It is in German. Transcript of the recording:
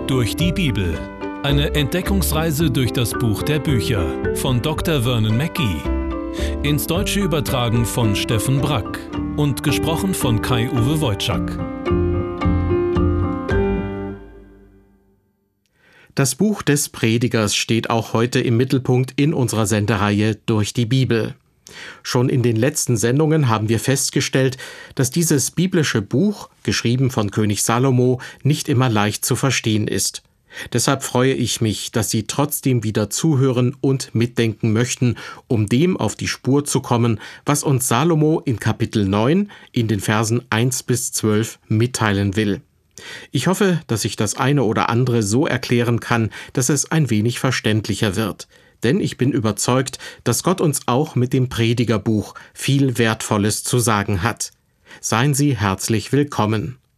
Durch die Bibel. Eine Entdeckungsreise durch das Buch der Bücher von Dr. Vernon Mackey. Ins Deutsche übertragen von Steffen Brack und gesprochen von Kai-Uwe Wojczak. Das Buch des Predigers steht auch heute im Mittelpunkt in unserer Sendereihe Durch die Bibel. Schon in den letzten Sendungen haben wir festgestellt, dass dieses biblische Buch, geschrieben von König Salomo, nicht immer leicht zu verstehen ist. Deshalb freue ich mich, dass Sie trotzdem wieder zuhören und mitdenken möchten, um dem auf die Spur zu kommen, was uns Salomo in Kapitel 9 in den Versen 1 bis 12 mitteilen will. Ich hoffe, dass ich das eine oder andere so erklären kann, dass es ein wenig verständlicher wird. Denn ich bin überzeugt, dass Gott uns auch mit dem Predigerbuch viel Wertvolles zu sagen hat. Seien Sie herzlich willkommen.